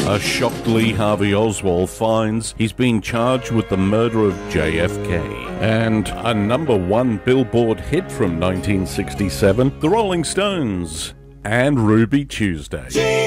A shocked Lee Harvey Oswald finds he's been charged with the murder of JFK. And a #1 Billboard hit from 1967, The Rolling Stones, and Ruby Tuesday.